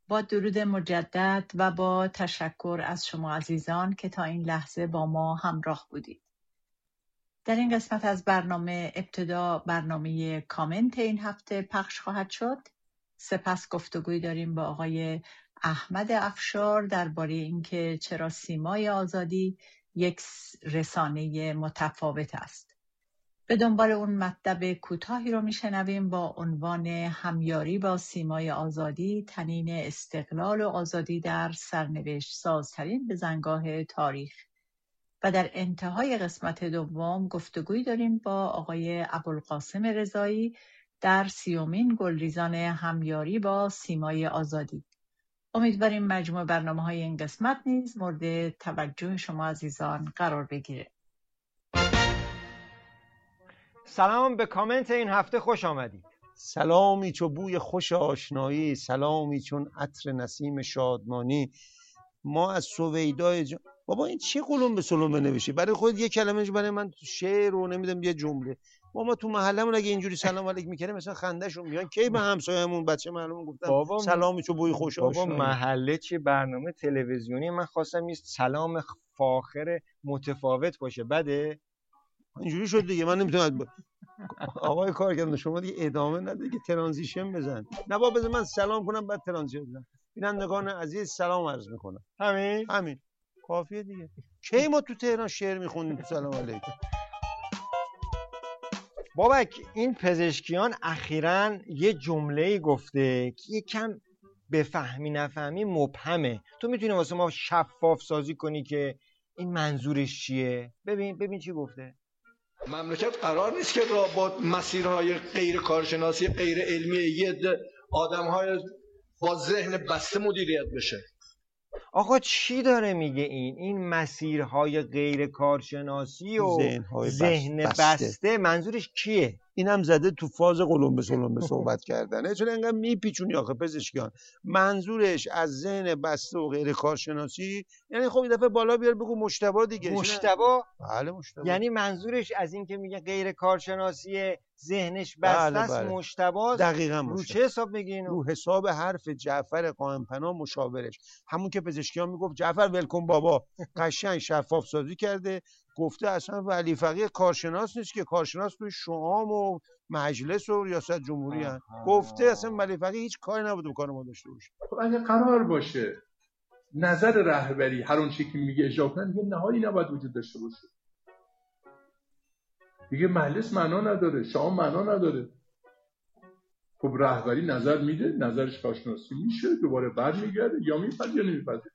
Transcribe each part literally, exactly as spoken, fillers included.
با درود مجدد و با تشکر از شما عزیزان که تا این لحظه با ما همراه بودید. در این قسمت از برنامه ابتدا برنامه کامنت این هفته پخش خواهد شد. سپس گفتگوی داریم با آقای احمد افشار درباره اینکه چرا سیمای آزادی یک رسانه متفاوت است. به دنبال اون مطلب کوتاهی رو میشنویم با عنوان همیاری با سیمای آزادی، تنین استقلال و آزادی در سرنوشت سازترین بزنگاه تاریخ. و در انتهای قسمت دوم گفتگوی داریم با آقای ابوالقاسم رضایی در سیومین گلریزان همیاری با سیمای آزادی. امیدواریم مجموع برنامه‌های این قسمت نیز مورد توجه شما عزیزان قرار بگیره. سلام، به کامنت این هفته خوش آمدید. سلامی چو بوی خوش آشنایی، سلامی چون عطر نسیم شادمانی. ما از سویدای جان... بابا این چه قلم به سلم نوشی؟ برای خود یه کلمهش برای من تو شعر رو نمیدم یه جمله. ما ما تو محلمون اگه اینجوری سلام علیک میکردیم مثلا خندهشون میاد. کی به همسایه‌مون بچه معلوم گفتم بابا سلامی چو بوی خوش آشنایی. بابا محله چه برنامه تلویزیونی؟ من خواستم یه سلام فاخر متفاوت باشه. بده اینجوری شد دیگه. من نمیتونم ب... آقای کارگردان شما دیگه ادامه نده که ترانزیشن بزن. نه بابا بذار من سلام کنم بعد ترانزیشن بزنم. بینندگان عزیز سلام عرض میکنم. همین همین کافیه دیگه. کی ما تو تهران شعر میخوندیم تو سلام علیکم؟ بابک، این پزشکیان اخیراً یه جمله‌ای گفته که یکم بفهمی نفهمی مبهمه. تو میتونی واسه ما شفاف سازی کنی که این منظورش چیه؟ ببین ببین چی گفته. مملکت قرار نیست که را با مسیرهای غیر کارشناسی غیر علمی یه عده آدم‌های با ذهن بسته مدیریت بشه. آقا چی داره میگه این؟ این مسیرهای غیر کارشناسی و ذهن بسته. بسته منظورش کیه؟ اینم زده تو فاز قلم به سلم به صحبت کردنه. چون انقدر میپیچونی آخه پزشکیان. منظورش از ذهن بسته و غیر کارشناسی یعنی خب این دفعه بالا بیار بگو مجتبی دیگه. مجتبی؟ بله مجتبی. یعنی منظورش از این که میگه غیر کارشناسی ذهنش بسته است. بله بله. مجتبی دقیقاً رو چه حساب میگین؟ رو حساب حرف جعفر قائم‌پناه مشاورش، همون که پزشکیان میگفت جعفر ولکن بابا. قشنگ شفاف سازی کرده، گفته اصلا ولی فقیه کارشناس نیست که، کارشناس توی شعام و مجلس و ریاست جمهوری هست. گفته اصلا ولی فقیه هیچ کاری نبوده کار ما داشته باشه. خب اگه قرار باشه نظر رهبری هر اون چیزی که میگه اجرا کنن، دیگه نهایی نباید وجود داشته باشه. دیگه مجلس معنا نداره، شعام معنا نداره. خب رهبری نظر میده، نظرش کارشناسی میشه، دوباره برمیگرده یا میپذیره یا نمیپذیره.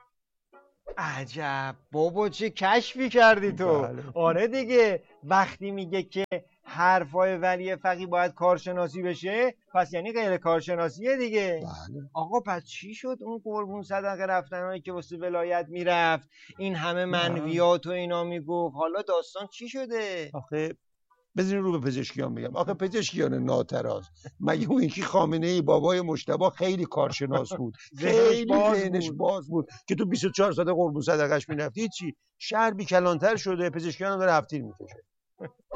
عجب بابا، چه کشفی کردی تو. بله. آره دیگه، وقتی میگه که حرفای ولی فقیه باید کارشناسی بشه پس یعنی غیر کارشناسیه دیگه. بله. آقا پس چی شد اون قربون صدقه رفتنهایی که واسه ولایت میرفت، این همه منویات و اینا میگفت، حالا داستان چی شده؟ آخه بذارین رو به پزشکیان بگم. آخه پزشکیان ناتراز مگه اون یکی خامنه ای بابای مجتبی خیلی کارشناس بود، خیلی ذهنش باز بود که تو بیست و چهار ساعت قربون صدقه‌اش میرفتی چی؟ شهر بی کلانتر شده، پزشکیان هم داره هفتیر میکشه.